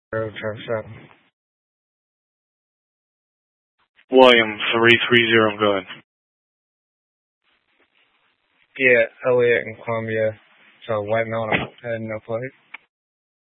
Trevor 7. William 330, go ahead. Yeah, Elliot in Columbia. So White Mountain had no plate.